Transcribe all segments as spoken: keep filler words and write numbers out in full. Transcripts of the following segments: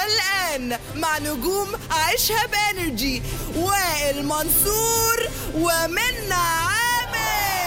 الآن مع نجوم عيشها بانرجي وائل منصور ومنى عامر.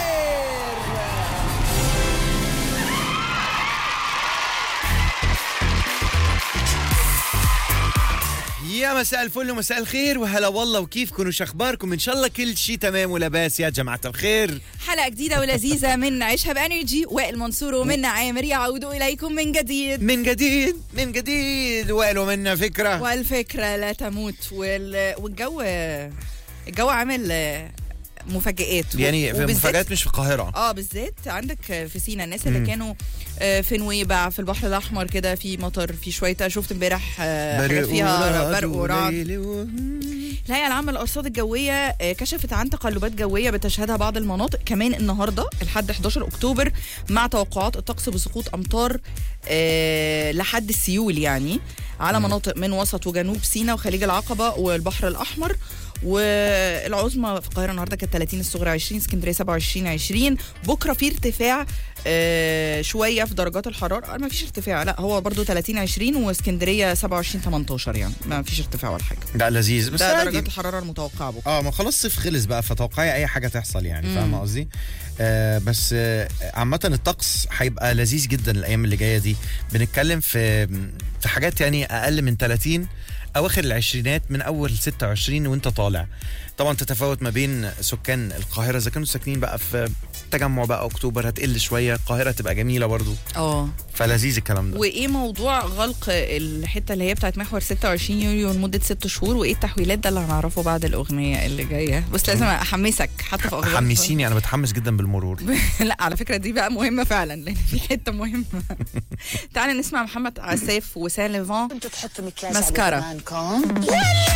يا مساء الفل ومساء الخير وهلا والله، وكيفكم وش اخباركم؟ ان شاء الله كل شيء تمام ولاباس يا جماعه الخير. حلقه جديده ولذيذه من عيشها بانرجي، وائل منصور ومنى عامر يعود اليكم من جديد من جديد من جديد وائل ومنى فكره، والفكره لا تموت. وال... والجو الجو عامل مفاجآت يعني وبالذات... مفاجآت مش في القاهره. اه بالذات عندك في سينا الناس اللي م. كانوا في نويبع في البحر الاحمر كده في مطر في شويه. شفت امبارح حاجات فيها برق ورعد. الهيئة العامة للأرصاد الجوية كشفت عن تقلبات جوية بتشهدها بعض المناطق كمان النهاردة لحد حداشر أكتوبر، مع توقعات الطقس بسقوط أمطار أه لحد السيول يعني على مناطق من وسط وجنوب سيناء وخليج العقبة والبحر الأحمر. والعظمى في القاهرة النهارده كانت ثلاثين، الصغرى عشرين، اسكندرية سبعة وعشرين عشرين. بكرة في ارتفاع آه شوية في درجات الحرارة، ما فيش ارتفاع، لا هو برضو ثلاثين عشرين، واسكندرية سبعة وعشرين تمنتاشر، يعني ما فيش ارتفاع ولا حاجة. ده لذيذ بس ده درجات الحرارة المتوقعة بكرة. اه ما خلاص صيف خلص بقى، فتوقعي اي حاجة تحصل يعني، فاهمة قصدي؟ آه بس آه عامة الطقس هيبقى لذيذ جدا الايام اللي جاية دي. بنتكلم في في حاجات يعني اقل من ثلاثين، اواخر العشرينات، من اول ستة وعشرين وانت طالع. طبعا تتفاوت ما بين سكان القاهره، اذا كانوا ساكنين بقى في تجمع بقى اكتوبر هتقل شويه، القاهره تبقى جميله برضو. اه فلذيذ الكلام ده. وايه موضوع غلق الحته اللي هي بتاعت محور ستة وعشرين يوليو لمده ست شهور، وايه التحويلات؟ ده اللي هنعرفه بعد الاغنيه اللي جايه. بس لازم احمسك حتى في اغنيه. حمسيني، انا بتحمس جدا بالمرور. لا على فكره دي بقى مهمه فعلا، لان في حته مهمه. تعالى نسمع محمد عساف وسالفان. انتوا تحطوا مكياج ماسكارا.